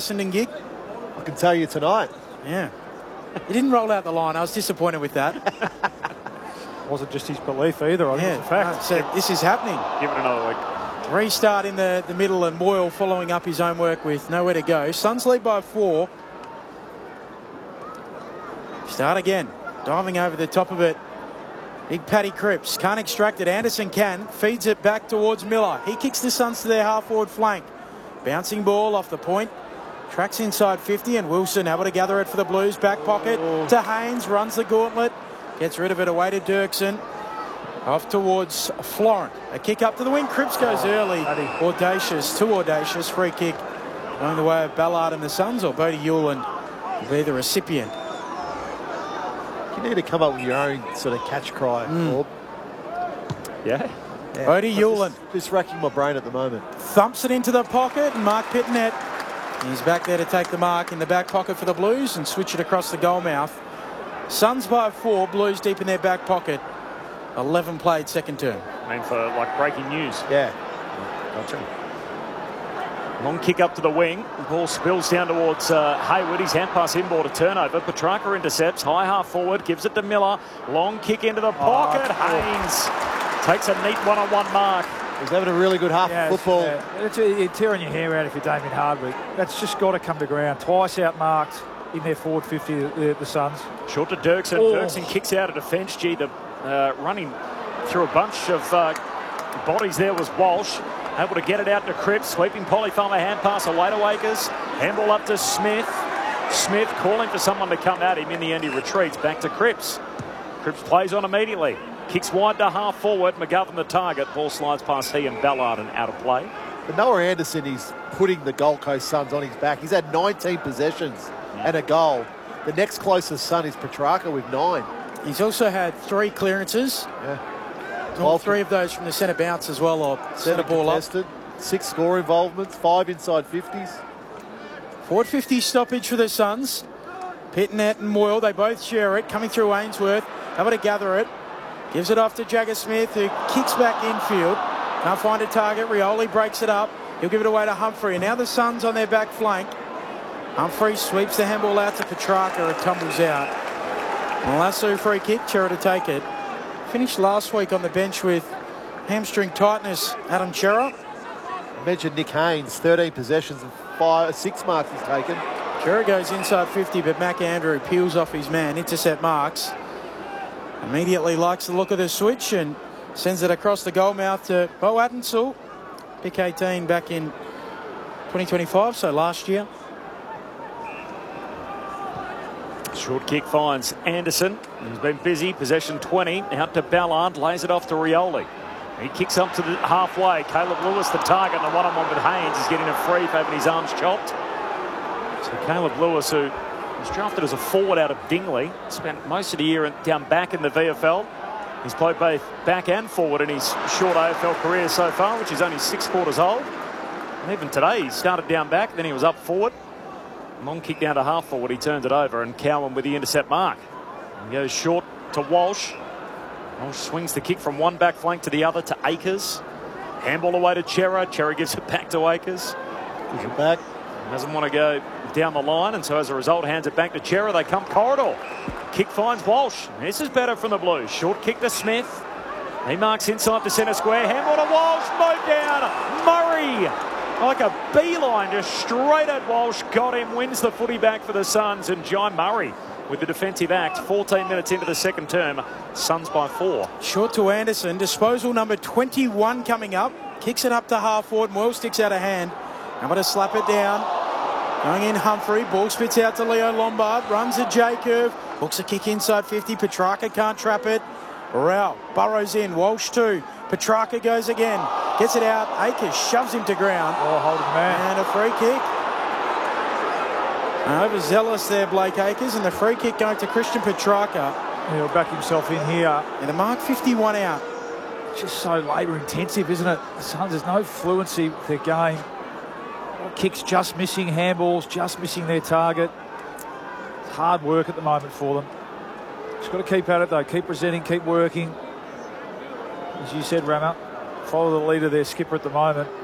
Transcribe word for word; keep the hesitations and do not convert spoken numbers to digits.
Essendon gig? I can tell you tonight. Yeah. He didn't roll out the line. I was disappointed with that. Wasn't just his belief either. I think Yeah, it's a fact. no, so this is happening. Give it another week. Restart in the, the middle and Moyle following up his own work with nowhere to go. Suns lead by four. Start again. Diving over the top of it. Big Paddy Cripps. Can't extract it. Anderson can. Feeds it back towards Miller. He kicks the Suns to their half-forward flank. Bouncing ball off the point. Tracks inside fifty and Wilson able to gather it for the Blues. Back pocket oh. to Haynes. Runs the gauntlet. Gets rid of it away to Dirksen. Off towards Florent. A kick up to the wing. Cripps goes early. Audacious. Too audacious. Free kick going the way of Ballard and the Suns, or Bodie Hewland will be the recipient. You need to come up with your own sort of catch cry. Mm. Yeah. yeah. Bodie Hewland. Just, just racking my brain at the moment. Thumps it into the pocket, and Mark Pittonet. He's back there to take the mark in the back pocket for the Blues and switch it across the goal mouth. Suns by four, Blues deep in their back pocket. eleven played second term. I mean, for like breaking news. Yeah. Gotcha. Long kick up to the wing. The ball spills down towards uh, Hayward. His hand pass inboard to turnover. Petrarca intercepts. High half forward. Gives it to Miller. Long kick into the pocket. Oh, Haynes takes a neat one-on-one mark. He's having a really good half yeah, of football. Yeah. It's, it's tearing your hair out if you're Damien Hardwick. That's just got to come to ground. Twice outmarked in their forward fifty, the, the Suns. Short to Dirksen. Oh. Dirksen kicks out of defence. Gee, the uh, running through a bunch of uh, bodies there was Walsh. Able to get it out to Cripps. Sweeping polyfarmer hand pass away to Akers. Handball up to Smith. Smith calling for someone to come at him. In the end, he retreats back to Cripps. Cripps plays on immediately. Kicks wide to half forward. McGovern the target. Ball slides past he and Ballard and out of play. But Noah Anderson is putting the Gold Coast Suns on his back. He's had nineteen possessions yeah. and a goal. The next closest Sun is Petrarca with nine. He's also had three clearances. Yeah. All three of those from the centre bounce as well, or centre ball contested. Up. Six score involvements, five inside fifties. Forward fifty stoppage for the Suns. Pittonet and Moyle, they both share it. Coming through Ainsworth, able to gather it. Gives it off to Jagger Smith, who kicks back infield. Can't find a target. Rioli breaks it up. He'll give it away to Humphrey. And now the Suns on their back flank. Humphrey sweeps the handball out to Petrarca. It tumbles out. Lasso free kick. Chera to take it. Finished last week on the bench with hamstring tightness. Adam Chera. I mentioned Nick Haynes. thirteen possessions and five, six marks he's taken. Chera goes inside fifty, but Mac Andrew peels off his man. Intercept marks. Immediately likes the look of the switch and sends it across the goal mouth to Bo Attinsall. Pick eighteen back in twenty twenty-five, so last year. Short kick finds Anderson. He's been busy. Possession twenty. Out to Ballard. Lays it off to Rioli. He kicks up to the halfway. Caleb Lewis, the target, and the one-on-one with Haynes is getting a free for having his arms chopped. So Caleb Lewis, who was drafted as a forward out of Dingley, spent most of the year down back in the V F L. He's played both back and forward in his short A F L career so far, which is only six quarters old. And even today, he started down back, then he was up forward. Long kick down to half forward, he turns it over, and Cowan with the intercept mark. He goes short to Walsh. Walsh swings the kick from one back flank to the other to Akers. Handball away to Chera. Chera gives it back to Akers. Gives it back. Doesn't want to go down the line, and so as a result hands it back to Chera. They come corridor. Kick finds Walsh. This is better from the Blues. Short kick to Smith. He marks inside the centre square. Handball to Walsh. Mowed down. Murray. Like a beeline, just straight at Walsh. Got him, wins the footy back for the Suns. And John Murray with the defensive act. fourteen minutes into the second term. Suns by four. Short to Anderson. Disposal number twenty-one coming up. Kicks it up to half forward. Moyle sticks out of hand. I'm going to slap it down. Going in Humphrey. Ball spits out to Leo Lombard. Runs a J-curve. Hooks a kick inside fifty. Petrarca can't trap it. Rao burrows in. Walsh two. Petrarca goes again. Gets it out. Akers shoves him to ground. Oh, holding man. And a free kick. Overzealous there, Blake Akers. And the free kick going to Christian Petrarca. He'll back himself in here. And a mark fifty-one out. Just so labour intensive, isn't it? The Suns, there's no fluency with their game. Kicks just missing, handballs just missing their target. It's hard work at the moment for them. Just got to keep at it though. Keep presenting, keep working. As you said, Rama, follow the lead of their skipper at the moment.